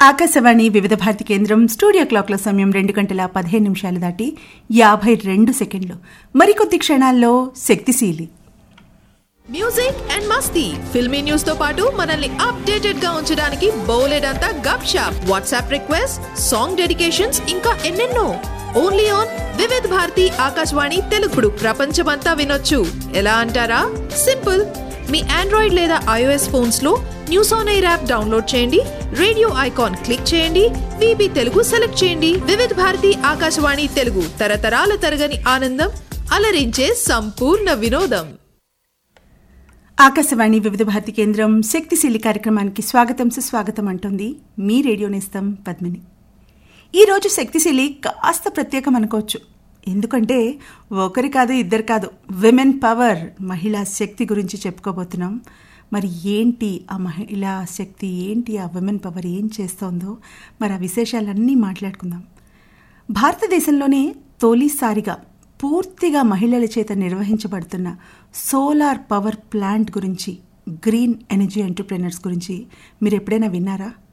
ఆకాశవాణి వివిధ భారతి కేంద్రం స్టూడియో క్లాక్ల సమయం 2:15 దాటి 52 సెకండ్లు. మరికొద్ది క్షణాల్లో శక్తిశీలి. Music and Masti filmy news తో పాటు మనల్ని అప్డేటెడ్ గా ఉంచడానికి బోలెడంతా గప్ shop, WhatsApp request, song dedications, ఇంకా ఎన్నెన్నో. ఓన్లీ ఆన్ వివిధ భారతి ఆకాశవాణి తెలుగుడు. ప్రపంచమంతా వినొచ్చు. ఎలా అంటారా? సింపుల్. మీ ఆండ్రాయిడ్ లేదా iOS ఫోన్స్ లో news on air app download చేయండి, రేడియో ఐకాన్ క్లిక్ చేయండి, వీబీ తెలుగు సెలెక్ట్ చేయండి. వివిధ భారతి ఆకాశవాణి తెలుగు, తరతరాల తరగని ఆనందం, అలరించే సంపూర్ణ వినోదం. ఆకాశవాణి వివిధ భారతి కేంద్రం శక్తిశీలి కార్యక్రమానికి స్వాగతం సుస్వాగతం అంటుంది మీ రేడియో నేస్తం పద్మిని. ఈరోజు శక్తిశీలి కాస్త ప్రత్యేకం అనుకోవచ్చు. ఎందుకంటే ఒకరి కాదు ఇద్దరు కాదు, విమెన్ పవర్, మహిళా శక్తి గురించి చెప్పుకోబోతున్నాం. మరి ఏంటి ఆ మహిళా శక్తి, ఏంటి ఆ విమెన్ పవర్, ఏం చేస్తోందో మరి ఆ విశేషాలన్నీ మాట్లాడుకుందాం. భారతదేశంలోనే తొలిసారిగా పూర్తిగా మహిళల చేత నిర్వహించబడుతున్న సోలార్ పవర్ ప్లాంట్ గురించి, గ్రీన్ ఎనర్జీ ఎంటర్ప్రెనర్స్ గురించి మీరు ఎప్పుడైనా విన్నారా?